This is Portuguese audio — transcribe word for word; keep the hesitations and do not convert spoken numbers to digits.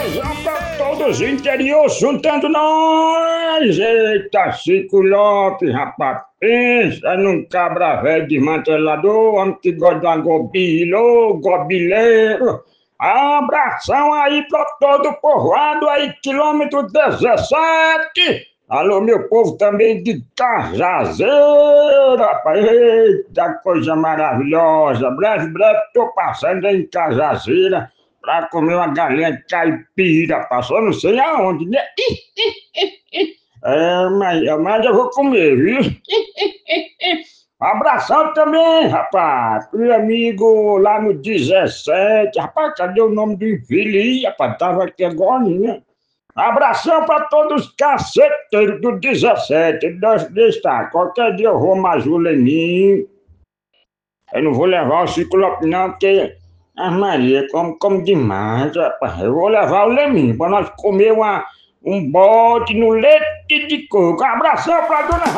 Abração pra todos os interior, juntando nós! Eita, Chico Lopes, rapaz, pensa num cabra velho desmantelador, homem que gosta de uma gobila, ô gobileiro. Abração aí pra todo o povoado aí, quilômetro dezessete. Alô, meu povo também de Cajazeira, rapaz, eita coisa maravilhosa. Breve, breve, tô passando em Cajazeira pra comer uma galinha caipira, passou não sei aonde, né? É, mas, mas eu vou comer, viu? Abração também, rapaz, meu amigo lá no dezessete, rapaz, cadê o nome do infeliz, rapaz, tava aqui agora, né? Abração pra todos os caceteiros do dezessete, deixa estar, qualquer dia eu vou mais o Leninho, eu não vou levar o Chico Lopes não, porque a Maria come, come demais, rapaz. Eu vou levar o Leminho pra nós comer uma, um bote no leite de coco. Abração pra dona